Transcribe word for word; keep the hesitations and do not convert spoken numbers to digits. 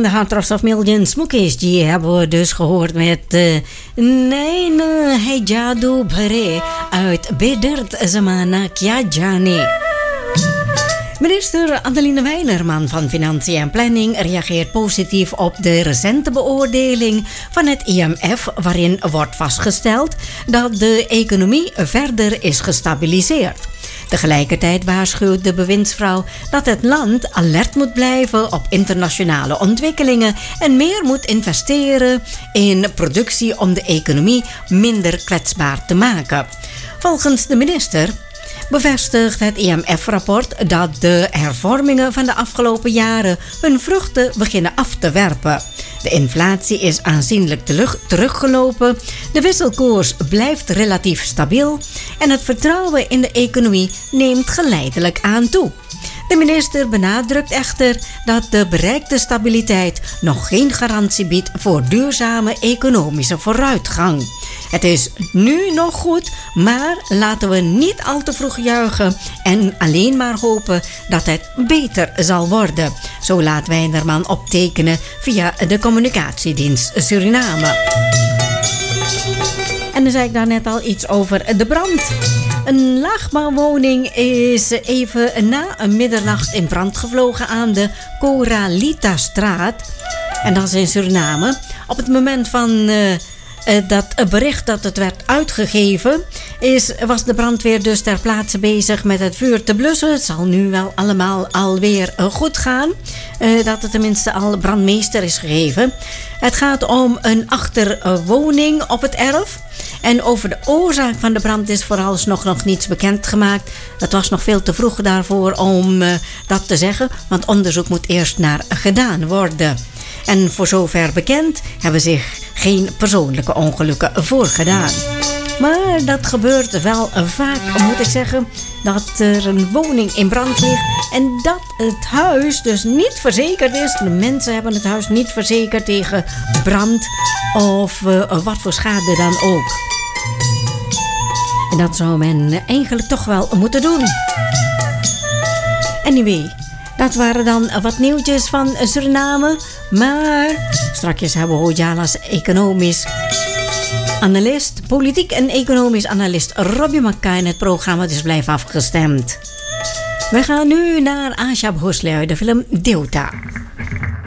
van de Hearts of Million Smokies, die hebben we dus gehoord met uh, Nee, Hey Jadu Bhare uit Bedert Zamana Kya Jane. Minister Adeline Weilerman van Financiën en Planning reageert positief op de recente beoordeling van het I M F, waarin wordt vastgesteld dat de economie verder is gestabiliseerd. Tegelijkertijd waarschuwt de bewindsvrouw dat het land alert moet blijven op internationale ontwikkelingen en meer moet investeren in productie om de economie minder kwetsbaar te maken. Volgens de minister bevestigt het I M F-rapport dat de hervormingen van de afgelopen jaren hun vruchten beginnen af te werpen. De inflatie is aanzienlijk terug, teruggelopen, de wisselkoers blijft relatief stabiel en het vertrouwen in de economie neemt geleidelijk aan toe. De minister benadrukt echter dat de bereikte stabiliteit nog geen garantie biedt voor duurzame economische vooruitgang. Het is nu nog goed, maar laten we niet al te vroeg juichen en alleen maar hopen dat het beter zal worden. Zo laat Weilerman optekenen via de communicatiedienst Suriname. En dan zei ik daar net al iets over de brand. Een laagbouwwoning is even na een middernacht in brand gevlogen aan de Coralita-straat. En dat is in Suriname. Op het moment van uh, uh, dat bericht dat het werd uitgegeven, is, was de brandweer dus ter plaatse bezig met het vuur te blussen. Het zal nu wel allemaal alweer uh, goed gaan. Uh, dat het tenminste al brandmeester is gegeven. Het gaat om een achterwoning op het erf. En over de oorzaak van de brand is vooralsnog nog niets bekendgemaakt. Het was nog veel te vroeg daarvoor om uh, dat te zeggen, want onderzoek moet eerst naar gedaan worden. En voor zover bekend hebben zich geen persoonlijke ongelukken voorgedaan. Maar dat gebeurt wel vaak, moet ik zeggen, dat er een woning in brand ligt en dat het huis dus niet verzekerd is. De mensen hebben het huis niet verzekerd tegen brand of uh, wat voor schade dan ook. En dat zou men eigenlijk toch wel moeten doen. Anyway, dat waren dan wat nieuwtjes van Suriname. Maar straks hebben we Hojala's economisch analist, politiek en economisch analist Robbie Makka in het programma, dus blijf afgestemd. We gaan nu naar Asha Bhosle uit de film Deuta.